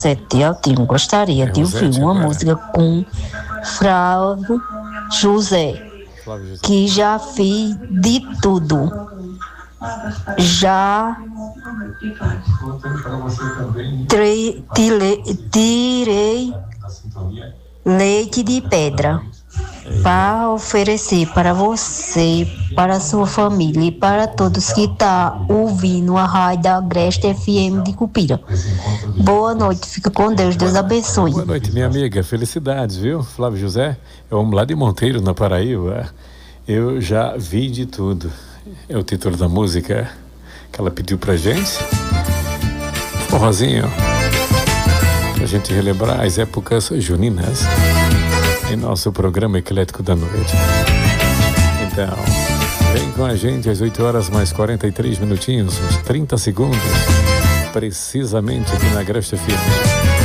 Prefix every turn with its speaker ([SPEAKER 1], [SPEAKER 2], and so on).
[SPEAKER 1] Rosete Altino. Gostaria de ouvir uma música com Flávio José, que já fiz de tudo. Já tirei leite de pedra para oferecer para você, para a sua família e para todos que estão ouvindo a rádio da Agreste FM de Cupira. Boa noite, fica com Deus, Deus abençoe.
[SPEAKER 2] Boa noite, minha amiga, felicidades, viu? Flávio José, é um lá de Monteiro, na Paraíba. Eu já vi de tudo. É o título da música que ela pediu pra gente. Forrozinho, pra gente relembrar as épocas juninas em nosso programa Eclético da Noite. Então, vem com a gente às 8 horas mais 43 minutinhos, uns 30 segundos, precisamente aqui na Agreste FM.